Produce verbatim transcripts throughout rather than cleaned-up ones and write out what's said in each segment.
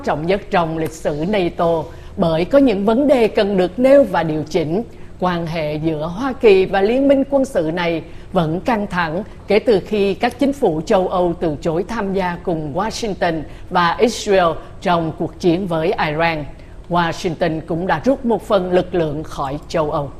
trọng nhất trong lịch sử NATO bởi có những vấn đề cần được nêu và điều chỉnh. Quan hệ giữa Hoa Kỳ và liên minh quân sự này vẫn căng thẳng kể từ khi các chính phủ châu Âu từ chối tham gia cùng Washington và Israel trong cuộc chiến với Iran. Washington cũng đã rút một phần lực lượng khỏi châu Âu.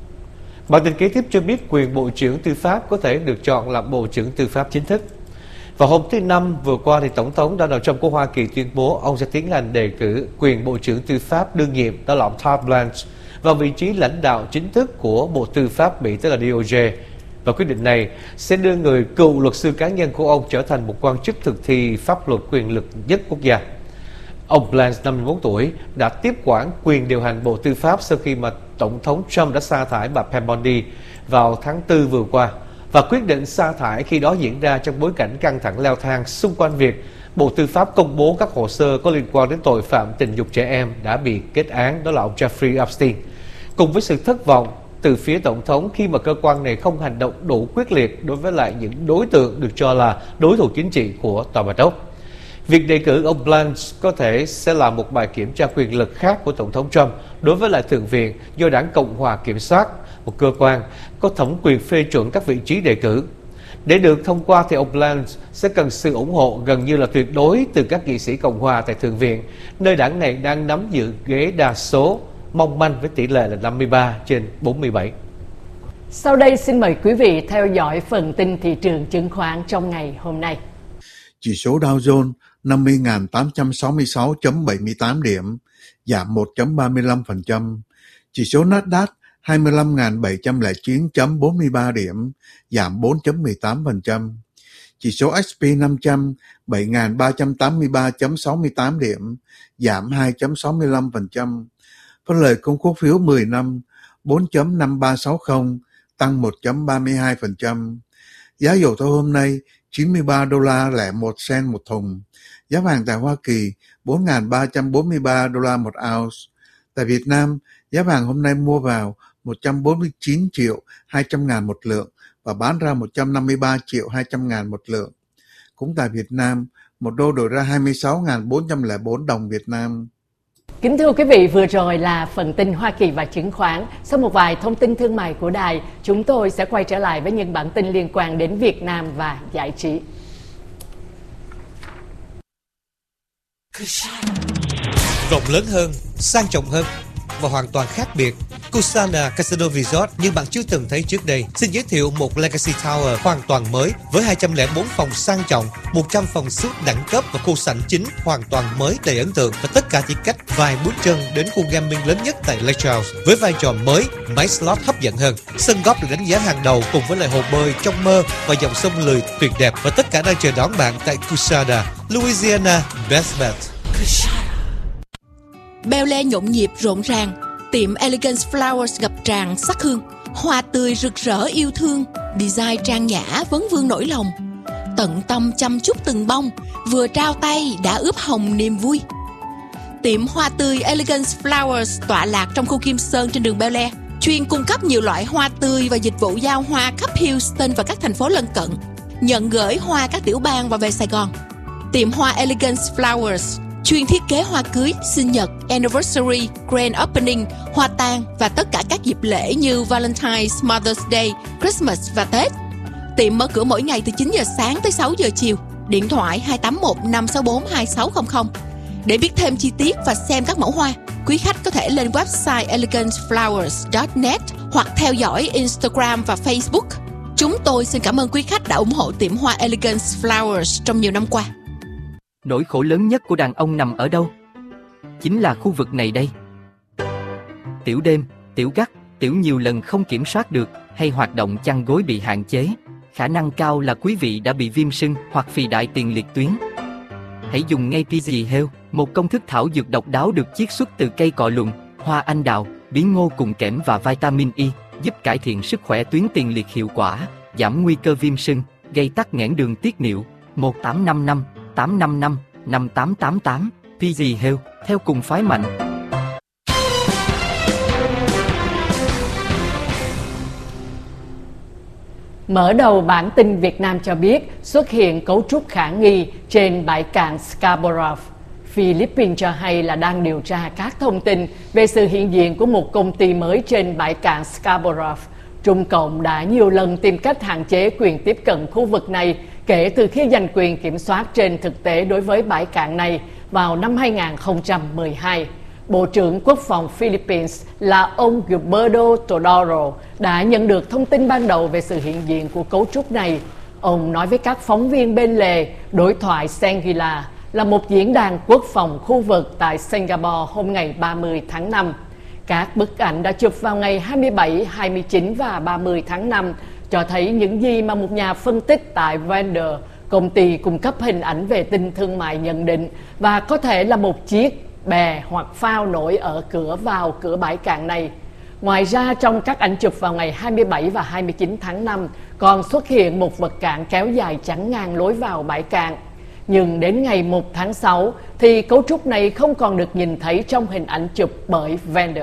Bản tin kế tiếp cho biết quyền Bộ trưởng Tư pháp có thể được chọn làm Bộ trưởng Tư pháp chính thức. Vào hôm thứ Năm vừa qua, thì Tổng thống Donald Trump của Hoa Kỳ tuyên bố ông sẽ tiến hành đề cử quyền Bộ trưởng Tư pháp đương nhiệm đó là ông Todd Blanche vào vị trí lãnh đạo chính thức của Bộ Tư pháp Mỹ, tức là D O J. Và quyết định này sẽ đưa người cựu luật sư cá nhân của ông trở thành một quan chức thực thi pháp luật quyền lực nhất quốc gia. Ông Blanche, năm mươi mốt tuổi, đã tiếp quản quyền điều hành Bộ Tư pháp sau khi mà Tổng thống Trump đã sa thải bà Pam Bondi vào tháng tư vừa qua. Và quyết định sa thải khi đó diễn ra trong bối cảnh căng thẳng leo thang xung quanh việc Bộ Tư pháp công bố các hồ sơ có liên quan đến tội phạm tình dục trẻ em đã bị kết án, đó là ông Jeffrey Epstein. Cùng với sự thất vọng từ phía Tổng thống khi mà cơ quan này không hành động đủ quyết liệt đối với lại những đối tượng được cho là đối thủ chính trị của Tòa Bạch Ốc. Việc đề cử ông Blanche có thể sẽ là một bài kiểm tra quyền lực khác của Tổng thống Trump đối với lại Thượng viện do Đảng Cộng hòa kiểm soát, một cơ quan có thẩm quyền phê chuẩn các vị trí đề cử. Để được thông qua thì ông Blanche sẽ cần sự ủng hộ gần như là tuyệt đối từ các nghị sĩ Cộng hòa tại Thượng viện, nơi đảng này đang nắm giữ ghế đa số, mong manh với tỷ lệ là năm mươi ba trên bốn mươi bảy. Sau đây xin mời quý vị theo dõi phần tin thị trường chứng khoán trong ngày hôm nay. Chỉ số Dow Jones năm mươi nghìn tám trăm sáu mươi sáu phẩy bảy mươi tám điểm, giảm một phẩy ba mươi lăm phần trăm. Chỉ số Nasdaq hai mươi lăm nghìn bảy trăm lẻ chín phẩy bốn mươi ba điểm, giảm bốn phẩy mười tám phần trăm. Chỉ số S and P năm trăm bảy nghìn ba trăm tám mươi ba phẩy sáu mươi tám điểm, giảm hai phẩy sáu mươi lăm phần trăm. Phân lời công cổ phiếu mười năm bốn phẩy năm ba sáu không, tăng một phẩy ba mươi hai phần trăm. Giá dầu thô hôm nay chín mươi ba đô la lẻ một cent một thùng. Giá vàng tại Hoa Kỳ bốn nghìn ba trăm bốn mươi ba đô la một ounce. Tại Việt Nam, giá vàng hôm nay mua vào một trăm bốn mươi chín triệu hai trăm ngàn một lượng và bán ra một trăm năm mươi ba triệu hai trăm ngàn một lượng. Cũng tại Việt Nam, một đô đổi ra hai mươi sáu nghìn bốn trăm lẻ bốn đồng Việt Nam. Kính thưa quý vị, vừa rồi là phần tin Hoa Kỳ và chứng khoán. Sau một vài thông tin thương mại của đài, chúng tôi sẽ quay trở lại với những bản tin liên quan đến Việt Nam và giải trí. Rộng lớn hơn, sang trọng hơn và hoàn toàn khác biệt. Kusana Casino Resort như bạn chưa từng thấy trước đây xin giới thiệu một Legacy Tower hoàn toàn mới với hai trăm lẻ bốn phòng sang trọng, một trăm phòng suite đẳng cấp và khu sảnh chính hoàn toàn mới đầy ấn tượng, và tất cả chỉ cách vài bước chân đến khu gaming lớn nhất tại Lake Charles với vai trò mới, máy slot hấp dẫn hơn, sân golf được đánh giá hàng đầu cùng với lại hồ bơi trong mơ và dòng sông lười tuyệt đẹp, và tất cả đang chờ đón bạn tại Kusana, Louisiana Best Bet. Bel Air nhộn nhịp rộn ràng, tiệm Elegance Flowers ngập tràn sắc hương, hoa tươi rực rỡ yêu thương, design trang nhã vấn vương nỗi lòng, tận tâm chăm chút từng bông, vừa trao tay đã ướp hồng niềm vui. Tiệm hoa tươi Elegance Flowers tọa lạc trong khu Kim Sơn trên đường Bel Air, chuyên cung cấp nhiều loại hoa tươi và dịch vụ giao hoa khắp Houston và các thành phố lân cận, nhận gửi hoa các tiểu bang và về Sài Gòn. Tiệm hoa Elegance Flowers chuyên thiết kế hoa cưới, sinh nhật, anniversary, grand opening, hoa tang và tất cả các dịp lễ như Valentine's, Mother's Day, Christmas và Tết. Tiệm mở cửa mỗi ngày từ chín giờ sáng tới sáu giờ chiều. Điện thoại hai tám một năm sáu bốn hai sáu không không. Để biết thêm chi tiết và xem các mẫu hoa, quý khách có thể lên website elegance flowers chấm net hoặc theo dõi Instagram và Facebook. Chúng tôi xin cảm ơn quý khách đã ủng hộ tiệm hoa Elegance Flowers trong nhiều năm qua. Nỗi khổ lớn nhất của đàn ông nằm ở đâu? Chính là khu vực này đây. Tiểu đêm, tiểu gắt, tiểu nhiều lần không kiểm soát được, hay hoạt động chăn gối bị hạn chế. Khả năng cao là quý vị đã bị viêm sưng hoặc phì đại tiền liệt tuyến. Hãy dùng ngay pê giê Health, một công thức thảo dược độc đáo được chiết xuất từ cây cọ lùn, hoa anh đào, bí ngô cùng kẽm và vitamin E, giúp cải thiện sức khỏe tuyến tiền liệt hiệu quả, giảm nguy cơ viêm sưng, gây tắc nghẽn đường tiết niệu. Một tám năm năm tám năm năm năm tám tám tám. pê giê Health, theo cùng phái mạnh. Mở đầu bản tin Việt Nam cho biết xuất hiện cấu trúc khả nghi trên bãi cạn Scarborough. Philippines cho hay là đang điều tra các thông tin về sự hiện diện của một công ty mới trên bãi cạn Scarborough. Trung Cộng đã nhiều lần tìm cách hạn chế quyền tiếp cận khu vực này kể từ khi giành quyền kiểm soát trên thực tế đối với bãi cạn này vào năm hai nghìn không trăm mười hai. Bộ trưởng Quốc phòng Philippines là ông Gilberto Todoro đã nhận được thông tin ban đầu về sự hiện diện của cấu trúc này. Ông nói với các phóng viên bên lề đối thoại Shangri-La là một diễn đàn quốc phòng khu vực tại Singapore hôm ngày ba mươi tháng năm. Các bức ảnh đã chụp vào ngày hai mươi bảy, hai mươi chín và ba mươi tháng năm cho thấy những gì mà một nhà phân tích tại Vendor, công ty cung cấp hình ảnh vệ tinh thương mại nhận định, và có thể là một chiếc bè hoặc phao nổi ở cửa vào cửa bãi cạn này. Ngoài ra, trong các ảnh chụp vào ngày hai mươi bảy và hai mươi chín tháng năm còn xuất hiện một vật cạn kéo dài chắn ngang lối vào bãi cạn. Nhưng đến ngày một tháng sáu thì cấu trúc này không còn được nhìn thấy trong hình ảnh chụp bởi Vendor.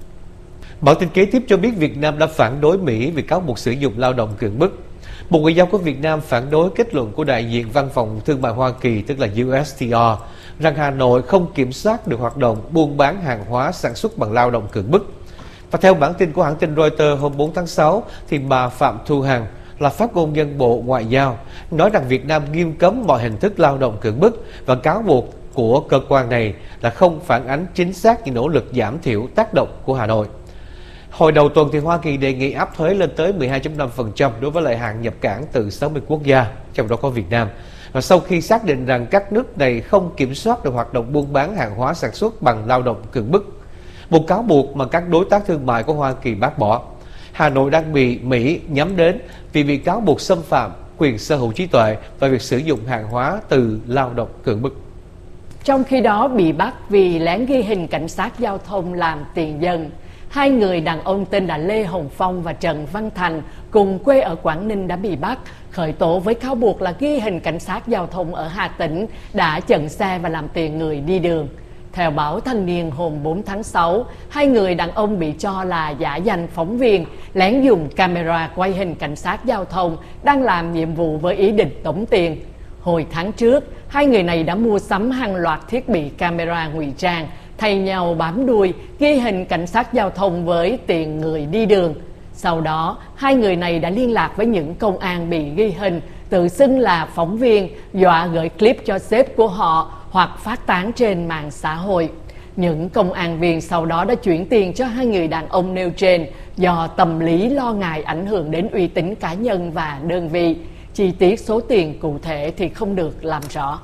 Bản tin kế tiếp cho biết Việt Nam đã phản đối Mỹ vì cáo buộc sử dụng lao động cưỡng bức. Bộ Ngoại giao của Việt Nam phản đối kết luận của đại diện Văn phòng Thương mại Hoa Kỳ, tức là U S T R, rằng Hà Nội không kiểm soát được hoạt động buôn bán hàng hóa sản xuất bằng lao động cưỡng bức. Và theo bản tin của hãng tin Reuters hôm bốn tháng sáu, thì bà Phạm Thu Hằng là phát ngôn nhân Bộ Ngoại giao nói rằng Việt Nam nghiêm cấm mọi hình thức lao động cưỡng bức, và cáo buộc của cơ quan này là không phản ánh chính xác những nỗ lực giảm thiểu tác động của Hà Nội. Hồi đầu tuần thì Hoa Kỳ đề nghị áp thuế lên tới mười hai phẩy năm phần trăm đối với lại hàng nhập cảng từ sáu mươi quốc gia, trong đó có Việt Nam. Và sau khi xác định rằng các nước này không kiểm soát được hoạt động buôn bán hàng hóa sản xuất bằng lao động cưỡng bức, một cáo buộc mà các đối tác thương mại của Hoa Kỳ bác bỏ. Hà Nội đang bị Mỹ nhắm đến vì bị cáo buộc xâm phạm quyền sở hữu trí tuệ và việc sử dụng hàng hóa từ lao động cưỡng bức. Trong khi đó, bị bắt vì lén ghi hình cảnh sát giao thông làm tiền dân. Hai người đàn ông tên là Lê Hồng Phong và Trần Văn Thành cùng quê ở Quảng Ninh đã bị bắt, khởi tố với cáo buộc là ghi hình cảnh sát giao thông ở Hà Tĩnh đã chặn xe và làm tiền người đi đường. Theo báo Thanh niên hôm bốn tháng sáu, hai người đàn ông bị cho là giả danh phóng viên, lén dùng camera quay hình cảnh sát giao thông đang làm nhiệm vụ với ý định tống tiền. Hồi tháng trước, hai người này đã mua sắm hàng loạt thiết bị camera ngụy trang, thay nhau bám đuôi, ghi hình cảnh sát giao thông với tiền người đi đường. Sau đó, hai người này đã liên lạc với những công an bị ghi hình, tự xưng là phóng viên, dọa gửi clip cho sếp của họ hoặc phát tán trên mạng xã hội. Những công an viên sau đó đã chuyển tiền cho hai người đàn ông nêu trên do tâm lý lo ngại ảnh hưởng đến uy tín cá nhân và đơn vị. Chi tiết số tiền cụ thể thì không được làm rõ.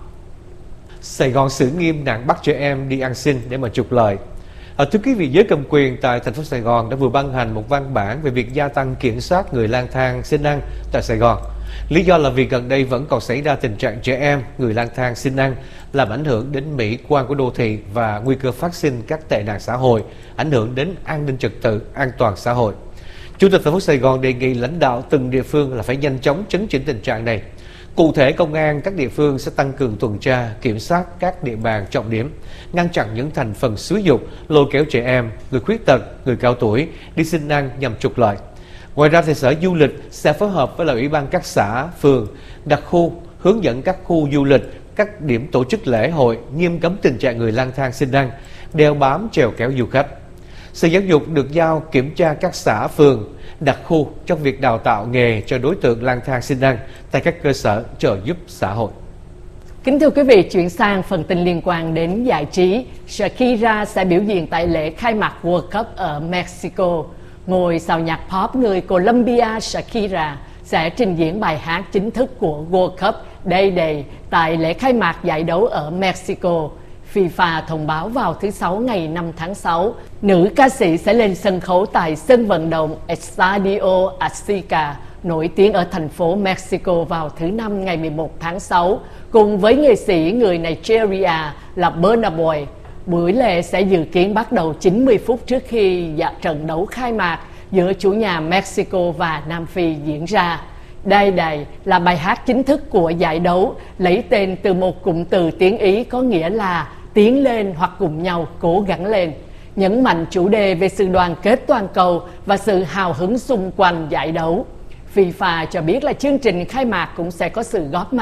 Sài Gòn xử nghiêm nạn bắt trẻ em đi ăn xin để mà trục lợi. À, thưa quý vị, giới cầm quyền tại thành phố Sài Gòn đã vừa ban hành một văn bản về việc gia tăng kiểm soát người lang thang xin ăn tại Sài Gòn. Lý do là vì gần đây vẫn còn xảy ra tình trạng trẻ em, người lang thang xin ăn, làm ảnh hưởng đến mỹ quan của đô thị và nguy cơ phát sinh các tệ nạn xã hội, ảnh hưởng đến an ninh trật tự, an toàn xã hội. Chủ tịch thành phố Sài Gòn đề nghị lãnh đạo từng địa phương là phải nhanh chóng chấn chỉnh tình trạng này. Cụ thể, công an các địa phương sẽ tăng cường tuần tra, kiểm soát các địa bàn trọng điểm, ngăn chặn những thành phần xúi dục, lôi kéo trẻ em, người khuyết tật, người cao tuổi đi xin ăn nhằm trục lợi. Ngoài ra, thì Sở Du lịch sẽ phối hợp với Ủy ban các xã, phường, đặc khu, hướng dẫn các khu du lịch, các điểm tổ chức lễ hội nghiêm cấm tình trạng người lang thang xin ăn, đeo bám chèo kéo du khách. Sở Giáo dục được giao kiểm tra các xã, phường, đặc khu trong việc đào tạo nghề cho đối tượng lang thang xin ăn tại các cơ sở trợ giúp xã hội. Kính thưa quý vị, chuyển sang phần tin liên quan đến giải trí. Shakira sẽ biểu diễn tại lễ khai mạc World Cup ở Mexico. Ngôi sao nhạc pop người Colombia Shakira sẽ trình diễn bài hát chính thức của World Cup Day Day tại lễ khai mạc giải đấu ở Mexico. FIFA thông báo vào thứ Sáu ngày năm tháng sáu, nữ ca sĩ sẽ lên sân khấu tại sân vận động Estadio Azteca, nổi tiếng ở thành phố Mexico vào thứ Năm ngày mười một tháng sáu, cùng với nghệ sĩ người Nigeria là Burna Boy. Buổi lễ sẽ dự kiến bắt đầu chín mươi phút trước khi trận đấu khai mạc giữa chủ nhà Mexico và Nam Phi diễn ra. Day Day là bài hát chính thức của giải đấu, lấy tên từ một cụm từ tiếng Ý có nghĩa là tiến lên hoặc cùng nhau cố gắng lên, nhấn mạnh chủ đề về sự đoàn kết toàn cầu và sự hào hứng xung quanh giải đấu. FIFA cho biết là chương trình khai mạc cũng sẽ có sự góp mặt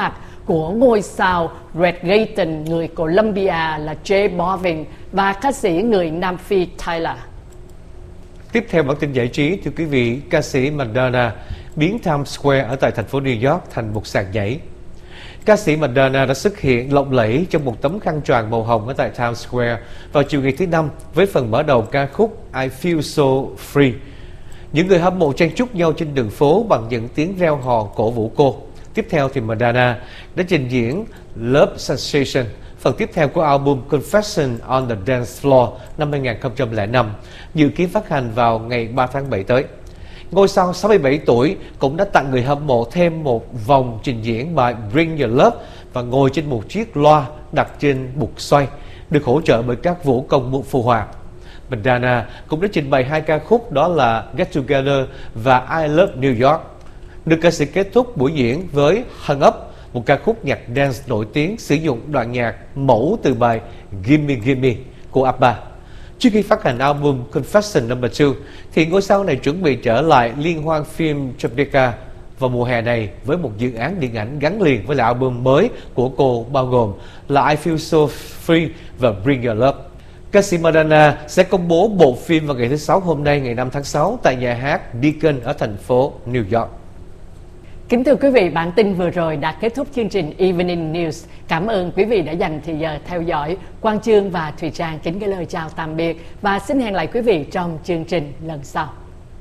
của ngôi sao Redgate người Colombia là J Balvin và ca sĩ người Nam Phi Tyler. Tiếp theo bản tin giải trí, thưa quý vị, ca sĩ Madonna biến Times Square ở tại thành phố New York thành một sàn nhảy. Ca sĩ Madonna đã xuất hiện lộng lẫy trong một tấm khăn choàng màu hồng ở tại Times Square vào chiều ngày thứ Năm với phần mở đầu ca khúc I Feel So Free. Những người hâm mộ chen chúc nhau trên đường phố bằng những tiếng reo hò cổ vũ cô. Tiếp theo thì Madonna đã trình diễn Love Sensation, phần tiếp theo của album Confession on the Dance Floor năm hai nghìn không trăm lẻ năm, dự kiến phát hành vào ngày ba tháng bảy tới. Ngôi sao sáu mươi bảy tuổi cũng đã tặng người hâm mộ thêm một vòng trình diễn bài Bring Your Love và ngồi trên một chiếc loa đặt trên bục xoay, được hỗ trợ bởi các vũ công phù hòa. Madonna cũng đã trình bày hai ca khúc, đó là Get Together và I Love New York. Được ca sĩ kết thúc buổi diễn với Hung Up, một ca khúc nhạc dance nổi tiếng sử dụng đoạn nhạc mẫu từ bài Gimme Gimme của ABBA. Trước khi phát hành album Confession number two, thì ngôi sao này chuẩn bị trở lại liên hoan phim Tribeca vào mùa hè này với một dự án điện ảnh gắn liền với lại album mới của cô, bao gồm là I Feel So Free và Bring Your Love. Ca sĩ Madonna sẽ công bố bộ phim vào ngày thứ Sáu hôm nay, ngày năm tháng sáu, tại nhà hát Deacon ở thành phố New York. Kính thưa quý vị, bản tin vừa rồi đã kết thúc chương trình Evening News. Cảm ơn quý vị đã dành thời giờ theo dõi. Quang Chương và Thùy Trang kính gửi lời chào tạm biệt và xin hẹn lại quý vị trong chương trình lần sau.